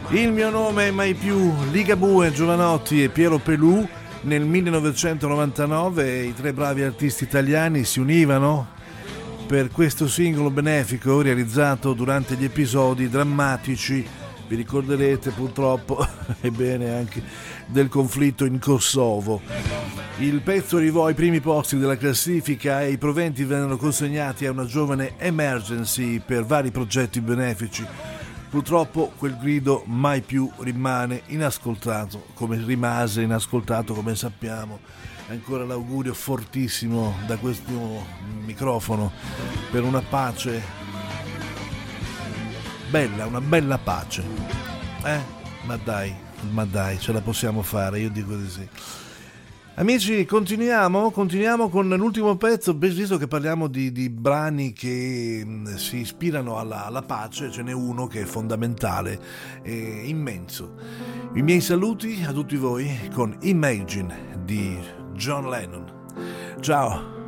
Il mio nome è mai più Ligabue, Giovanotti e Piero Pelù. Nel 1999 i tre bravi artisti italiani si univano per questo singolo benefico realizzato durante gli episodi drammatici, vi ricorderete purtroppo, ebbene anche del conflitto in Kosovo. Il pezzo arrivò ai primi posti della classifica e i proventi vennero consegnati a una giovane Emergency per vari progetti benefici. Purtroppo quel grido mai più rimane inascoltato, come rimase inascoltato, come sappiamo. Ancora l'augurio fortissimo da questo microfono per una pace bella, una bella pace. Ma dai, ce la possiamo fare, io dico di sì. Amici, continuiamo con l'ultimo pezzo, visto che parliamo di brani che si ispirano alla pace, ce n'è uno che è fondamentale, è immenso. I miei saluti a tutti voi con Imagine di John Lennon. Ciao!